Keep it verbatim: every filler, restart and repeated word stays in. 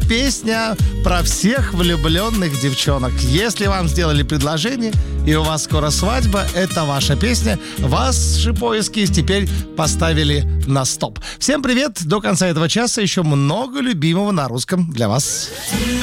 песня про всех влюбленных девчонок. Если вам сделали предложение и у вас скоро свадьба, это ваша песня. Ваши поиски теперь поставили на стоп. Всем привет! До конца этого часа еще много любимого на русском для вас.